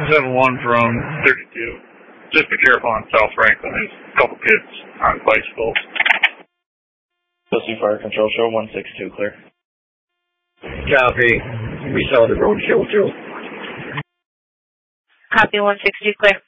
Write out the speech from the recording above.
171 from 32. Just be careful on South Franklin. There's a couple kids on bicycles. Pussy Fire Control, show 162 clear. Copy. We saw the road kill too. Copy 162 clear.